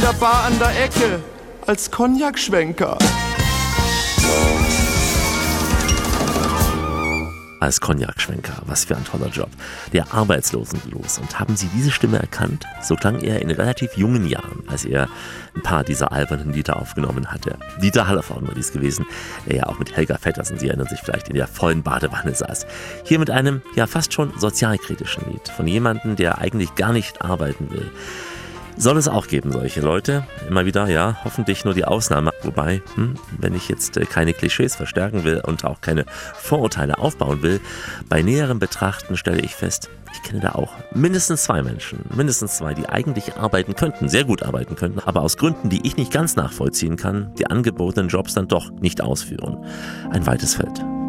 der Bar an der Ecke als Cognac-Schwenker. Als Cognac-Schwenker, was für ein toller Job. Der Arbeitslosenblues. Und haben Sie diese Stimme erkannt? So klang er in relativ jungen Jahren, als er ein paar dieser albernen Lieder aufgenommen hatte. Dieter Hallervorden war dies gewesen, der ja auch mit Helga Vettersen, Sie erinnern sich vielleicht, in der vollen Badewanne saß. Hier mit einem, ja fast schon sozialkritischen Lied von jemandem, der eigentlich gar nicht arbeiten will. Soll es auch geben, solche Leute. Immer wieder, ja, hoffentlich nur die Ausnahme. Wobei, wenn ich jetzt keine Klischees verstärken will und auch keine Vorurteile aufbauen will, bei näherem Betrachten stelle ich fest, ich kenne da auch mindestens zwei Menschen, die eigentlich arbeiten könnten, sehr gut arbeiten könnten, aber aus Gründen, die ich nicht ganz nachvollziehen kann, die angebotenen Jobs dann doch nicht ausführen. Ein weites Feld.